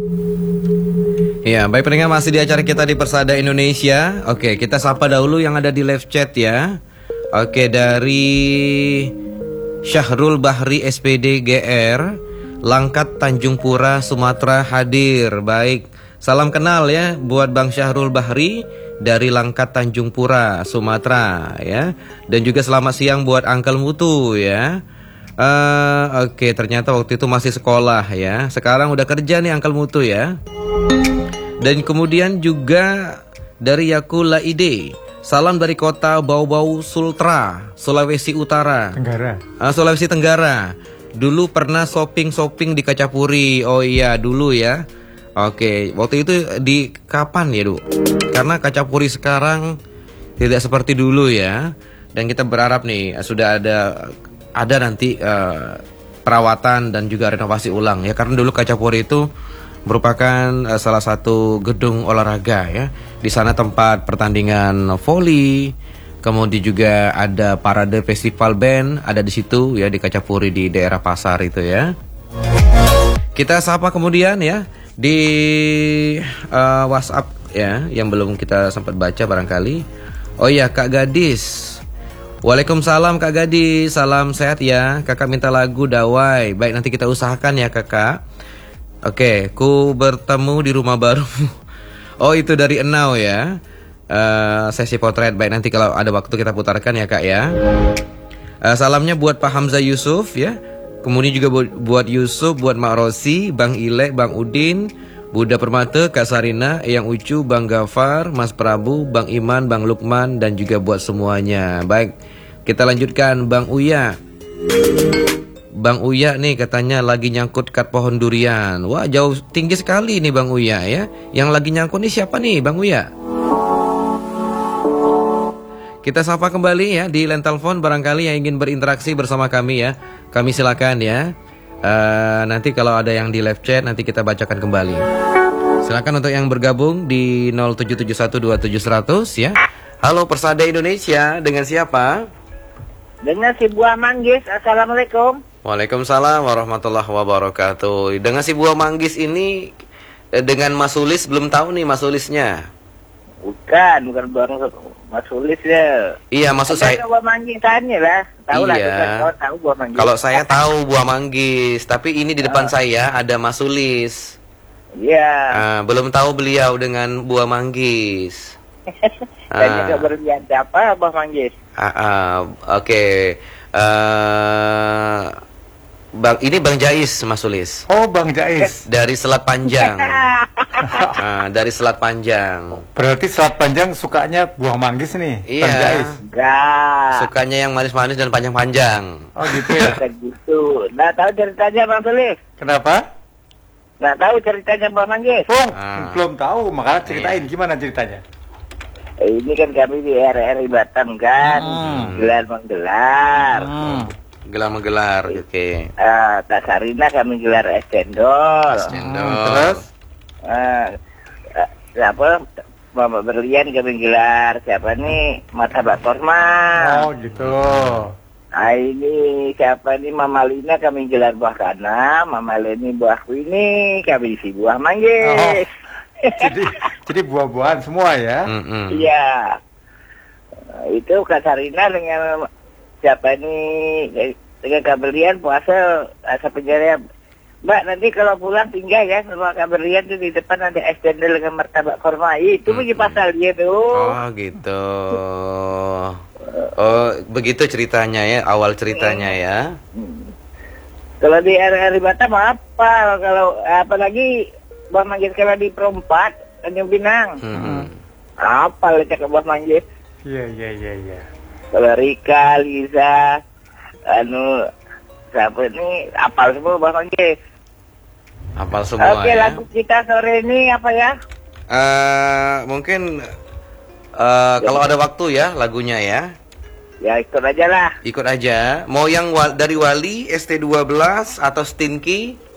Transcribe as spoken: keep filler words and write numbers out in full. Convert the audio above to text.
Ya, baik pendengar, masih di acara kita di Persada Indonesia. Oke, kita sapa dahulu yang ada di live chat ya. Oke, dari Syahrul Bahri S P D G R, Langkat Tanjung Pura, Sumatera hadir. Baik, salam kenal ya buat Bang Syahrul Bahri dari Langkat Tanjung Pura, Sumatera ya. Dan juga selamat siang buat Uncle Mutu ya. Uh, Oke, ternyata waktu itu masih sekolah ya. Sekarang udah kerja nih Uncle Mutu ya. Dan kemudian juga dari Yakula Ide, salam dari kota Bau-Bau Sultra, Sulawesi Utara. Tenggara. Uh, Sulawesi Tenggara. Dulu pernah shopping-shopping di Kacapuri. Oh iya, dulu ya. Oke, waktu itu di kapan ya, Du? Karena Kacapuri sekarang tidak seperti dulu ya. Dan kita berharap nih sudah ada ada nanti uh, perawatan dan juga renovasi ulang ya. Karena dulu Kacapuri itu merupakan uh, salah satu gedung olahraga ya. Di sana tempat pertandingan voli, kemudian juga ada parade festival band ada di situ ya, di Kacapuri di daerah pasar itu ya. Kita sapa kemudian ya di uh, WhatsApp ya yang belum kita sempat baca barangkali. Oh iya, Kak Gadis. Waalaikumsalam Kak Gadis, salam sehat ya. Kakak minta lagu Dawai. Baik, nanti kita usahakan ya Kakak. Oke, ku bertemu di rumah baru. Oh, itu dari Enau ya. Uh, sesi potret. Baik, nanti kalau ada waktu kita putarkan ya Kak ya. Uh, salamnya buat Pak Hamzah Yusuf ya. Kemudian juga buat, buat Yusuf, buat Mak Rosi, Bang Ilek, Bang Udin, Buddha Permata, Kak Sarina, Eyang Ucu, Bang Gafar, Mas Prabu, Bang Iman, Bang Lukman, dan juga buat semuanya. Baik, kita lanjutkan Bang Uya. Bang Uya nih katanya lagi nyangkut kat pohon durian. Wah, jauh tinggi sekali nih Bang Uya ya. Yang lagi nyangkut nih siapa nih Bang Uya? Kita sapa kembali ya di line telepon barangkali yang ingin berinteraksi bersama kami ya. Kami silakan ya. Uh, nanti kalau ada yang di live chat nanti kita bacakan kembali. Silakan untuk yang bergabung di nol tujuh tujuh satu dua tujuh seratus ya. Halo Persada Indonesia, dengan siapa? Dengan si Buah Manggis. Assalamualaikum. Waalaikumsalam warahmatullahi wabarakatuh. Dengan si Buah Manggis ini eh, dengan Mas Sulis belum tahu nih Mas Sulisnya. Bukan, bukan Bang Mas Sulis ya. Iya, maksud saya Buah Manggis tanya lah. Tahu lah, iya. kan, tahu Buah Manggis. Kalau saya tahu Buah Manggis, tapi ini di depan oh. saya ada Mas Sulis. Iya. Ah, belum tahu beliau dengan Buah Manggis. Dan ah. juga berlian siapa Buah Manggis? Ah, ah, oke. Okay. Uh, Bang, ini Bang Jais, Mas Sulis. Oh, Bang Jais. Dari Selat Panjang. Nah, dari Selat Panjang. Berarti Selat Panjang sukanya Buah Manggis nih, iya. Bang Jais. Enggak. Sukanya yang manis-manis dan panjang-panjang. Oh gitu ya. gitu. Nggak tahu ceritanya Bang Sulis. Kenapa? Nggak tahu ceritanya Bang Manggis. Oh, ah. belum tahu. Makanya ceritain iya. Gimana ceritanya? Ini kan kami di R R I Batam kan, hmm. gelar menggelar. Hmm. Gelar menggelar, oke. Okay. Uh, Kak Sarina kami gelar es cendol. Es cendol. Hmm, terus? Uh, uh, siapa? Mama Berlian kami gelar. Siapa nih? Martabak Korma. Oh gitu. Nah ini siapa nih? Mama Lina kami gelar buah kana. Mama Leni buah ini. Kami isi buah manggis. Oh. jadi jadi buah-buahan semua ya? Iya. Uh, itu Kak Sarina dengan siapa nih? Dengan Kak Berlian puasa asa penjara. Mbak, nanti kalau pulang tinggal ya sama Kak Berlian tuh di depan ada es cendol dengan martabak korma. Itu hmm. begini pasal dia tuh. Oh gitu. Oh begitu ceritanya ya, awal ceritanya ya. Hmm. Kalau di R R I Batam apa? Kalau apalagi Buah Manggis kalau di Perempat Tanjung Pinang. Hmm. Apa lecek Buah Manggis? Iya iya iya iya. Kalau Rika, Liza, anu siapa ini apal semua Buah Manggis. Apal semua. Oke, ya. Lagu kita sore ini apa ya? Uh, mungkin uh, kalau ada waktu ya lagunya ya. Ya ikut aja lah. Ikut aja. Mau yang wa dari Wali S T dua belas atau Stinky?